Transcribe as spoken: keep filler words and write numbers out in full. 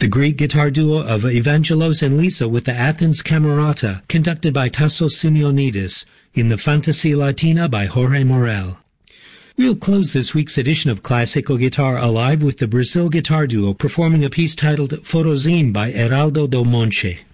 The Greek guitar duo of Evangelos and Lisa with the Athens Camerata, conducted by Tassos Simeonidis, in the Fantasy Latina by Jorge Morel. We'll close this week's edition of Classical Guitar Alive with the Brazil guitar duo performing a piece titled Forrozinho by Heraldo Del Monte.